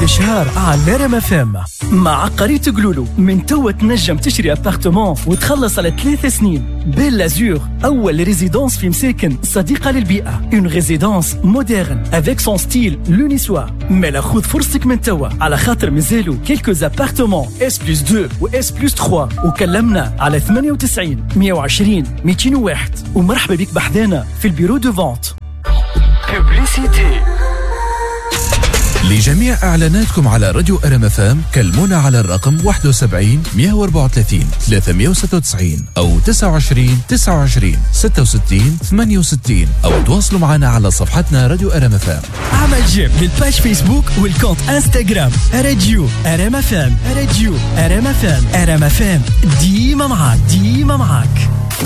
الاستشهار على ريم اف ام. مع عقارية قلولو من توا تنجم تشري ابارتمون وتخلص على 3 سنين. بيل لازور أول ريزيدونس في مساكن صديقة للبيئة. اون ريزيدونس مودرن افيك سون ستيل لونيسوا. مالا خذ فرصتك من توا على خاطر مازالو كيلكوز ابارتمون اس بلس 2 و اس بلس 3. وكلمنا على 98 120 201 ومرحبا بك بحذانا في البيرو دو فونت. بوبليسيتي. لجميع إعلاناتكم على راديو ريم اف ام كلمونا على الرقم 71 134 396 أو 29 29 66 68 أو تواصلوا معنا على صفحتنا راديو ريم اف ام. اعمل جيم للباج فيسبوك والكونت انستغرام راديو ريم اف ام. راديو ريم اف ام. ريم اف ام ديما معاك.